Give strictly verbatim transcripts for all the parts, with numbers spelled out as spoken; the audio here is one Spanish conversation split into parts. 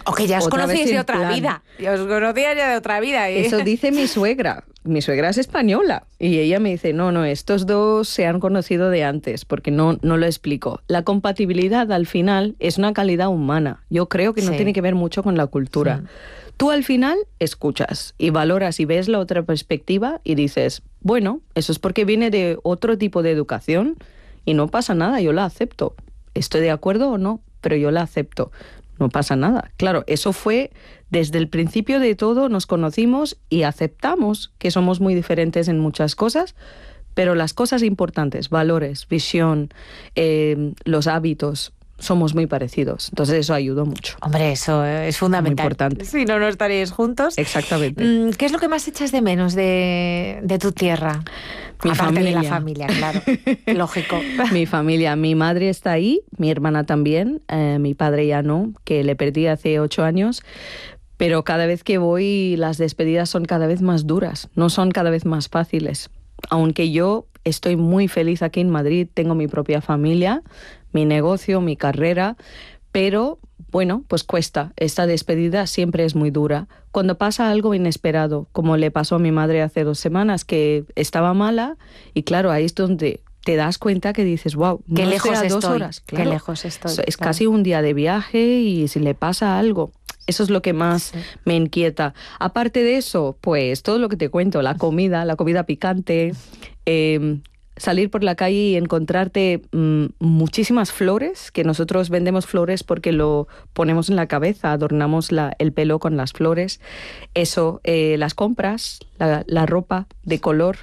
O que ya os Otra conocéis vez de en otra plan. vida. Ya os conocíais ya de otra vida. ¿eh? Eso dice mi suegra. Mi suegra es española y ella me dice, no, no, estos dos se han conocido de antes, porque no, no lo explico. La compatibilidad al final es una calidad humana. Yo creo que no Sí. tiene que ver mucho con la cultura. Mm. Tú al final escuchas y valoras y ves la otra perspectiva y dices, bueno, eso es porque viene de otro tipo de educación y no pasa nada, yo la acepto. ¿Estoy de acuerdo o no? Pero yo la acepto. No pasa nada. Claro, eso fue desde el principio de todo, nos conocimos y aceptamos que somos muy diferentes en muchas cosas, pero las cosas importantes, valores, visión, eh, los hábitos, somos muy parecidos. Entonces eso ayudó mucho. Hombre, eso es fundamental. Muy importante. Si no, no estaríais juntos. Exactamente. Mm, ¿Qué es lo que más echas de menos de, de tu tierra? Mi Aparte familia. de la familia, claro. Lógico. Mi familia, mi madre está ahí, mi hermana también, eh, mi padre ya no, que le perdí hace ocho años, pero cada vez que voy las despedidas son cada vez más duras, no son cada vez más fáciles. Aunque yo estoy muy feliz aquí en Madrid, tengo mi propia familia, mi negocio, mi carrera, pero bueno, pues cuesta. Esta despedida siempre es muy dura. Cuando pasa algo inesperado, como le pasó a mi madre hace dos semanas, que estaba mala, y claro, ahí es donde te das cuenta que dices, wow, Qué no lejos espera estoy. dos horas. Claro. Qué lejos estoy. Es claro. casi un día de viaje y si le pasa algo, eso es lo que más Sí. me inquieta. Aparte de eso, pues todo lo que te cuento, la comida, la comida picante, eh, salir por la calle y encontrarte mmm, muchísimas flores, que nosotros vendemos flores porque lo ponemos en la cabeza, adornamos la, el pelo con las flores. Eso, eh, las compras, la, la ropa de color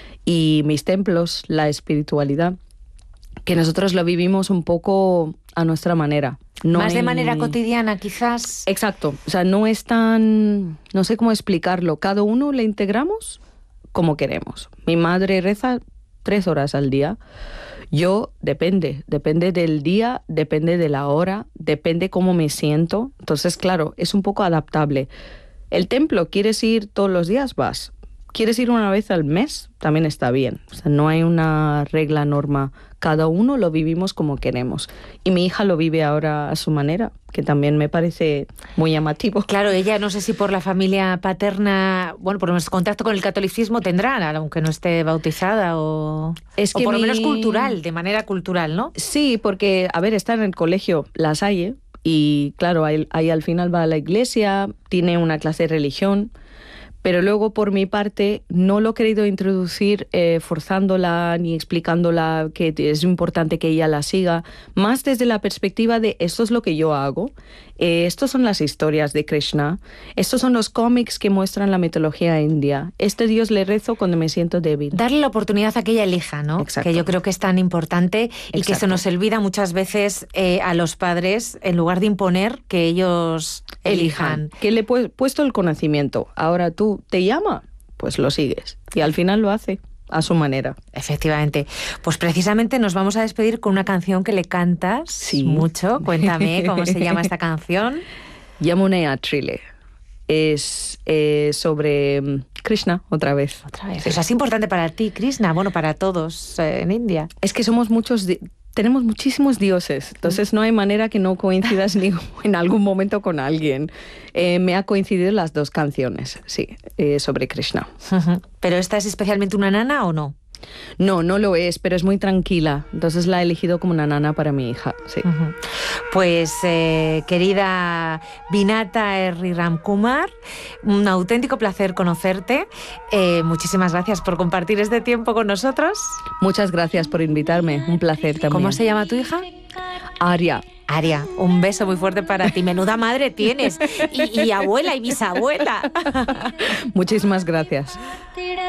y mis templos, la espiritualidad, que nosotros lo vivimos un poco a nuestra manera. No Más de en- manera cotidiana, quizás. Exacto, o sea, no es tan, no sé cómo explicarlo, cada uno le integramos como queremos. Mi madre reza tres horas al día, yo depende, depende del día, depende de la hora, depende cómo me siento, entonces claro, es un poco adaptable. El templo, ¿quieres ir todos los días? Vas. ¿Quieres ir una vez al mes? También está bien. O sea, no hay una regla, norma. Cada uno lo vivimos como queremos. Y mi hija lo vive ahora a su manera, que también me parece muy llamativo. Claro, ella no sé si por la familia paterna, bueno, por nuestro contacto con el catolicismo tendrá, aunque no esté bautizada, o, Es o que por lo mi- menos cultural, de manera cultural, ¿no? Sí, porque, a ver, está en el colegio La Salle y, claro, ahí, ahí al final va a la iglesia, tiene una clase de religión, pero luego, por mi parte, no lo he querido introducir eh, forzándola ni explicándola que es importante que ella la siga, más desde la perspectiva de esto es lo que yo hago, eh, estas son las historias de Krishna, estos son los cómics que muestran la mitología india, este Dios le rezo cuando me siento débil. Darle la oportunidad a que ella elija, ¿no? Exacto. Que yo creo que es tan importante y que se Exacto. nos olvida muchas veces eh, a los padres, en lugar de imponer, que ellos elijan. Que le he pu- puesto el conocimiento. Ahora tú te llama, pues lo sigues. Y al final lo hace a su manera. Efectivamente. Pues precisamente nos vamos a despedir con una canción que le cantas Sí. mucho. Cuéntame cómo se llama esta canción. Yamunaya Trile. Es eh, sobre mm, Krishna, otra vez. Otra vez. Sí. O sea, es importante para ti, Krishna, bueno, para todos eh, en India. Es que somos muchos, di- tenemos muchísimos dioses, entonces no hay manera que no coincidas ni en algún momento con alguien. Eh, me ha coincidido las dos canciones, sí, eh, sobre Krishna. ¿Pero esta es especialmente una nana o no? No, no lo es, pero es muy tranquila, entonces la he elegido como una nana para mi hija, sí. Ujú. Pues, eh, querida Vinata R. Ramkumar, un auténtico placer conocerte. Eh, muchísimas gracias por compartir este tiempo con nosotros. Muchas gracias por invitarme, un placer también. ¿Cómo se llama tu hija? Aria. Aria, un beso muy fuerte para ti. Menuda madre tienes. Y, y abuela y bisabuela. Muchísimas gracias.